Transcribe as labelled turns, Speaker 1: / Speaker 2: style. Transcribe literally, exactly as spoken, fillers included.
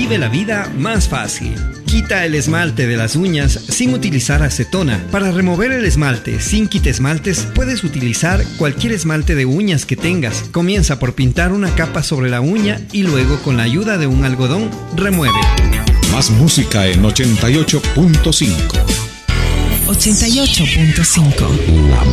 Speaker 1: Vive la vida más fácil. Quita el esmalte de las uñas sin utilizar acetona. Para remover el esmalte sin quita esmaltes, puedes utilizar cualquier esmalte de uñas que tengas. Comienza por pintar una capa sobre la uña y luego, con la ayuda de un algodón, remueve.
Speaker 2: Más música en ochenta y ocho punto cinco.
Speaker 3: ochenta y ocho punto cinco.
Speaker 2: La